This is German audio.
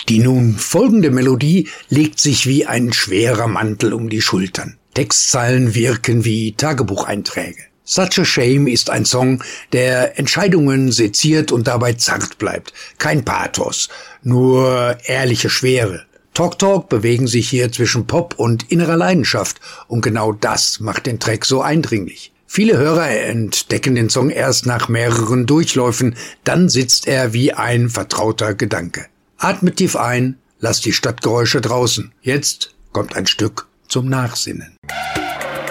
Die nun folgende Melodie legt sich wie ein schwerer Mantel um die Schultern. Textzeilen wirken wie Tagebucheinträge. Such a Shame ist ein Song, der Entscheidungen seziert und dabei zart bleibt. Kein Pathos, nur ehrliche Schwere. Talk Talk bewegen sich hier zwischen Pop und innerer Leidenschaft und genau das macht den Track so eindringlich. Viele Hörer entdecken den Song erst nach mehreren Durchläufen, dann sitzt er wie ein vertrauter Gedanke. Atmet tief ein, lasst die Stadtgeräusche draußen. Jetzt kommt ein Stück zum Nachsinnen.